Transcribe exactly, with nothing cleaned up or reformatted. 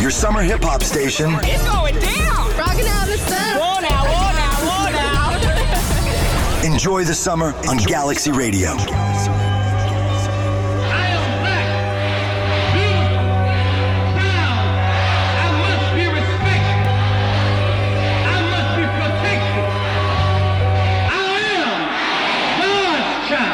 your summer hip-hop station. It's going down. Rocking out the sun. Whoa now, whoa now, whoa now. Enjoy the summer on Galaxy Radio.